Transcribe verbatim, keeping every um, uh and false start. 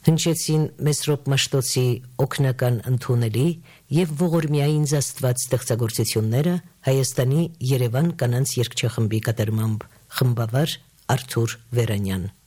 Հնչեցին Մեսրոպ Մաշտոցի օգնական ընդունելի և ողորմյային զաստված ստեղծագործությունները Հայաստանի Երևան կանանց երգչախմբի կատարմամբ, խմբավար Արթուր Վերանյան։